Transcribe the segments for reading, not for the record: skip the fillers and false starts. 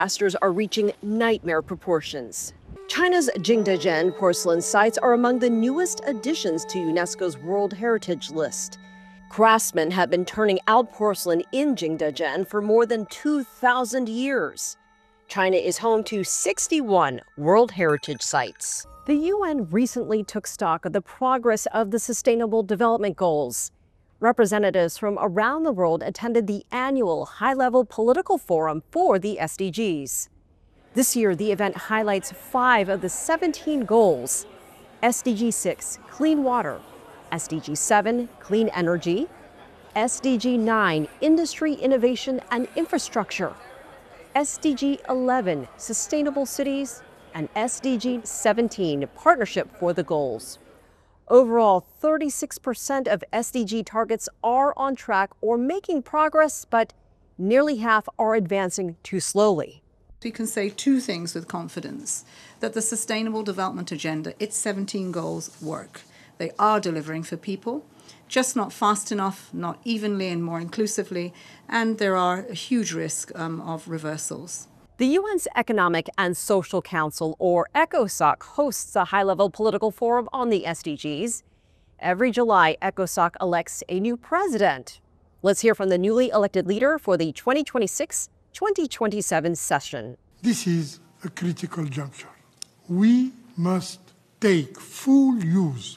Disasters are reaching nightmare proportions. China's Jingdezhen porcelain sites are among the newest additions to UNESCO's World Heritage List. Craftsmen have been turning out porcelain in Jingdezhen for more than 2,000 years. China is home to 61 World Heritage Sites. The UN recently took stock of the progress of the Sustainable Development Goals. Representatives from around the world attended the annual high-level political forum for the SDGs. This year, the event highlights 5 of the 17 goals: SDG 6, clean water; SDG 7, clean energy; SDG 9, industry, innovation, and infrastructure; SDG 11, sustainable cities; and SDG 17, partnership for the goals. Overall, 36% of SDG targets are on track or making progress, but nearly half are advancing too slowly. We can say 2 things with confidence: that the Sustainable Development Agenda, its 17 goals, work. They are delivering for people, just not fast enough, not evenly and more inclusively, and there are a huge risk of reversals. The UN's Economic and Social Council, or ECOSOC, hosts a high-level political forum on the SDGs. Every July, ECOSOC elects a new president. Let's hear from the newly elected leader for the 2026-2027 session. This is a critical juncture. We must take full use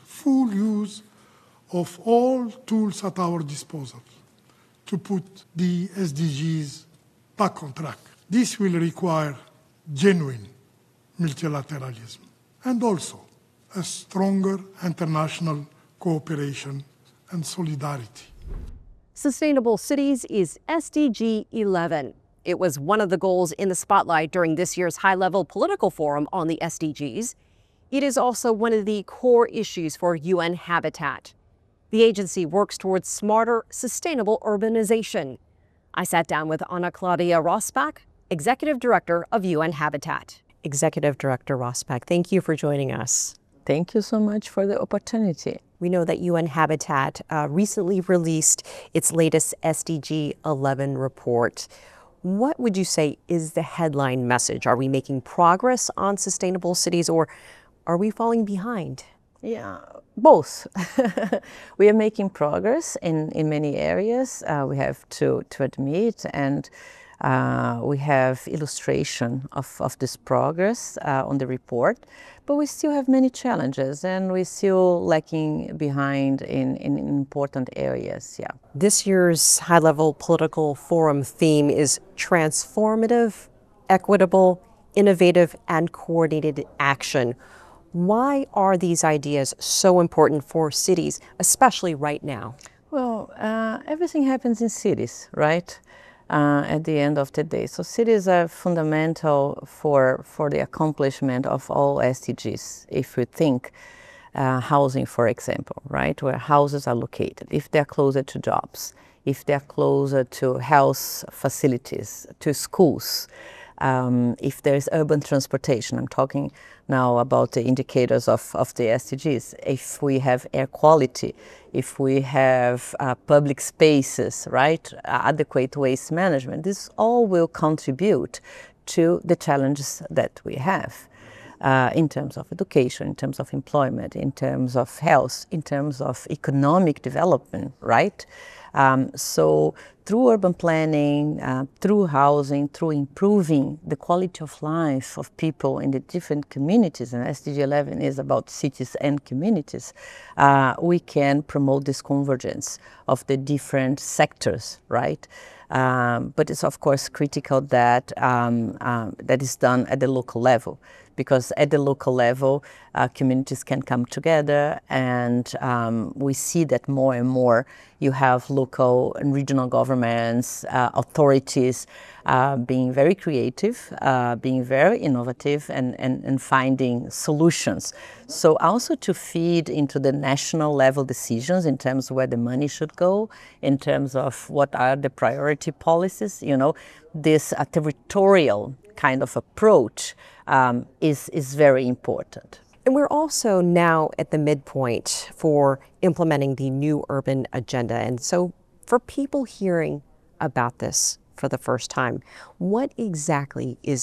of all tools at our disposal to put the SDGs back on track. This will require genuine multilateralism and also a stronger international cooperation and solidarity. Sustainable Cities is SDG 11. It was one of the goals in the spotlight during this year's high-level political forum on the SDGs. It is also one of the core issues for UN Habitat. The agency works towards smarter, sustainable urbanization. I sat down with Ana Claudia Rosbach, Executive Director of UN Habitat. Executive Director Rosbach, thank you for joining us. Thank you so much for the opportunity. We know that UN Habitat recently released its latest SDG 11 report. What would you say is the headline message? Are we making progress on sustainable cities, or are we falling behind? Yeah, both. We are making progress in many areas, we have to admit, and we have illustration of this progress on the report, but we still have many challenges and we're still lacking behind in important areas. Yeah. This year's high-level political forum theme is transformative, equitable, innovative, and coordinated action. Why are these ideas so important for cities, especially right now? Well, everything happens in cities, right? At the end of the day. So cities are fundamental for the accomplishment of all SDGs. If we think housing, for example, right, where houses are located, if they're closer to jobs, if they're closer to health facilities, to schools, if there's urban transportation, I'm talking now about the indicators of the SDGs, if we have air quality, if we have public spaces, right, adequate waste management, this all will contribute to the challenges that we have in terms of education, in terms of employment, in terms of health, in terms of economic development, right? So through urban planning, through housing, through improving the quality of life of people in the different communities, and SDG 11 is about cities and communities, we can promote this convergence of the different sectors, right? But it's of course critical that that is done at the local level, because at the local level, communities can come together, and we see that more and more you have local and regional governments, authorities being very creative, being very innovative, and finding solutions. So also to feed into the national level decisions in terms of where the money should go, in terms of what are the priority policies, you know, this territorial kind of approach is very important. And we're also now at the midpoint for implementing the new urban agenda. And so for people hearing about this for the first time. What exactly is